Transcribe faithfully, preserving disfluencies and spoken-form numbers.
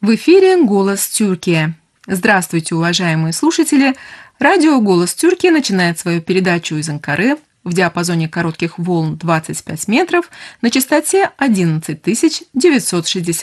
В эфире «Голос Тюркии». Здравствуйте, уважаемые слушатели! Радио «Голос Тюркии» начинает свою передачу из Анкары в диапазоне коротких волн двадцать пять метров на частоте одиннадцать тысяч девятьсот шестьдесят